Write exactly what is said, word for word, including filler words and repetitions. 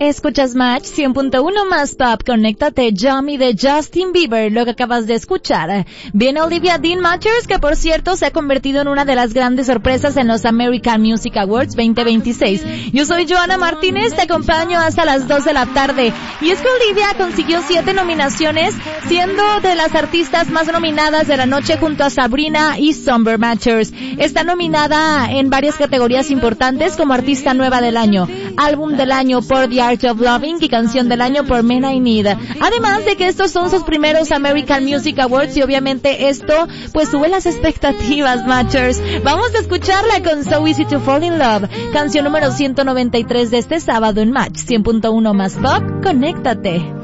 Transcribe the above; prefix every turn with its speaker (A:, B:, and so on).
A: Escuchas Match cien punto uno más Pop, conéctate, Yummy de Justin Bieber, lo que acabas de escuchar. Viene Olivia Dean Matthews, que por cierto se ha convertido en una de las grandes sorpresas en los American Music Awards veinte veintiséis. Yo soy Joana Martínez, te acompaño hasta las dos de la tarde. Y es que Olivia consiguió siete nominaciones, siendo de las artistas más nominadas de la noche junto a Sabrina y Summer Matthews. Está nominada en varias categorías importantes como Artista Nueva del Año, Álbum del Año por The Art of Loving y Canción del Año por Men I Need. Además de que estos son sus primeros American Music Awards y obviamente esto pues sube las expectativas, Matchers. Vamos a escucharla con So Easy to Fall in Love, canción número ciento noventa y tres de este sábado en Match cien punto uno más Pop, conéctate.